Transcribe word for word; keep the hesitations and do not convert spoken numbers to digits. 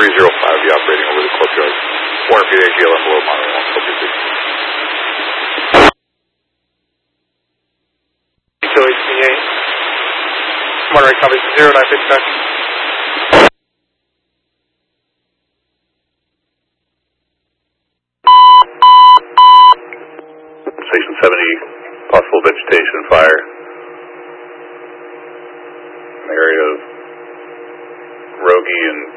three zero five will be operating over the courtyard. four hundred feet A G L below Monterey one, Scorpio six. Eco H C eight. Monterey copy zero nine six nine. Station seventy, possible vegetation fire. Area of Rogie and